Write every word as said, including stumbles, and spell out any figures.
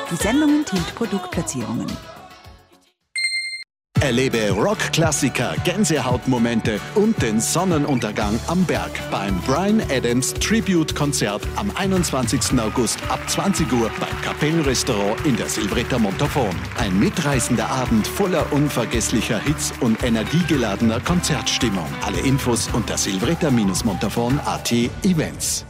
Die Sendung enthält Produktplatzierungen. Erlebe Rock-Klassiker, Gänsehautmomente und den Sonnenuntergang am Berg beim Bryan Adams Tribute-Konzert am einundzwanzigsten August ab zwanzig Uhr beim Kapellrestaurant in der Silvretta Montafon. Ein mitreißender Abend voller unvergesslicher Hits und energiegeladener Konzertstimmung. Alle Infos unter silvretta Montafon punkt at Events.